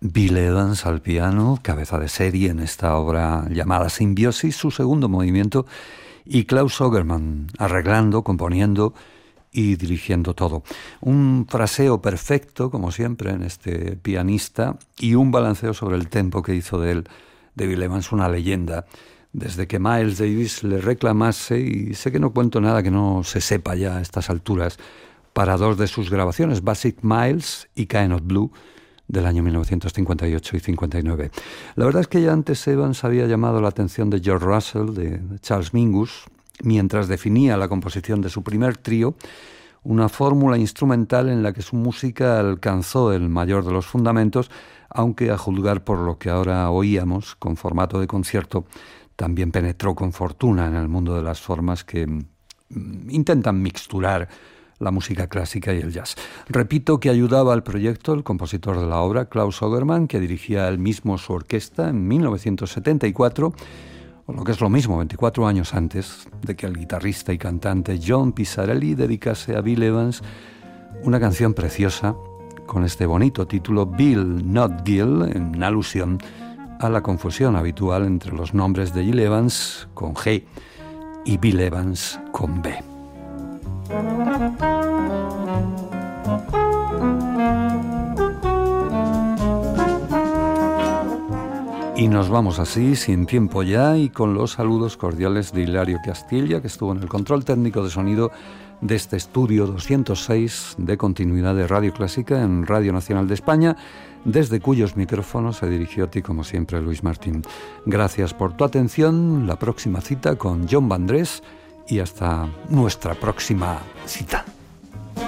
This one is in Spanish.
Bill Evans al piano, cabeza de serie en esta obra llamada Simbiosis, su segundo movimiento, y Klaus Ogerman arreglando, componiendo y dirigiendo todo. Un fraseo perfecto, como siempre, en este pianista, y un balanceo sobre el tempo que hizo de él, de Bill Evans, una leyenda. Desde que Miles Davis le reclamase, y sé que no cuento nada que no se sepa ya a estas alturas, para dos de sus grabaciones, Basic Miles y Kind of Blue, del año 1958 y 59. La verdad es que ya antes Evans había llamado la atención de George Russell, de Charles Mingus, mientras definía la composición de su primer trío, una fórmula instrumental en la que su música alcanzó el mayor de los fundamentos, aunque a juzgar por lo que ahora oíamos con formato de concierto, también penetró con fortuna en el mundo de las formas que intentan mixturar la música clásica y el jazz. Repito que ayudaba al proyecto el compositor de la obra, Klaus Ogerman, que dirigía él mismo su orquesta en 1974, o lo que es lo mismo, 24 años antes de que el guitarrista y cantante John Pizzarelli dedicase a Bill Evans una canción preciosa con este bonito título Bill Not Gil, en alusión a la confusión habitual entre los nombres de Gil Evans con G y Bill Evans con B. Y nos vamos así, sin tiempo ya, y con los saludos cordiales de Hilario Castilla, que estuvo en el control técnico de sonido de este estudio 206 de continuidad de Radio Clásica en Radio Nacional de España, desde cuyos micrófonos se dirigió a ti, como siempre, Luis Martín. Gracias por tu atención, la próxima cita con John Vandrés, y hasta nuestra próxima cita.